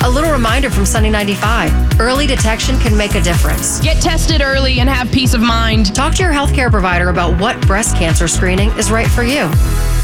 little reminder from Sunny 95. Early detection can make a difference. Get tested early and have peace of mind. Talk to your healthcare provider about what breast cancer screening is right for you.